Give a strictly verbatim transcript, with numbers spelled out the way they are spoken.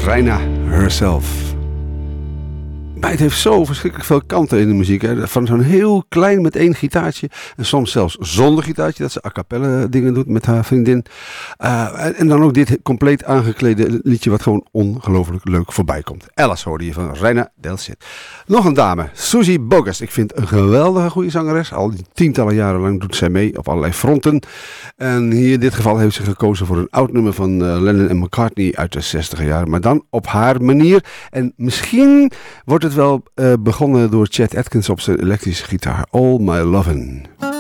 Reina herself. Maar het heeft zo verschrikkelijk veel kanten in de muziek. Hè. Van zo'n heel klein met één gitaartje. En soms zelfs zonder gitaartje. Dat ze a cappella dingen doet met haar vriendin. Uh, en, en dan ook dit compleet aangeklede liedje. Wat gewoon ongelooflijk leuk voorbij komt. Alice hoorde je van Reina Del Cid. Nog een dame. Suzy Boggess. Ik vind een geweldige goede zangeres. Al tientallen jaren lang doet zij mee op allerlei fronten. En hier in dit geval heeft ze gekozen voor een oud nummer van uh, Lennon en McCartney uit de zestiger jaren. Maar dan op haar manier. En misschien wordt het wel uh, begonnen door Chet Atkins op zijn elektrische gitaar. All My Lovin'.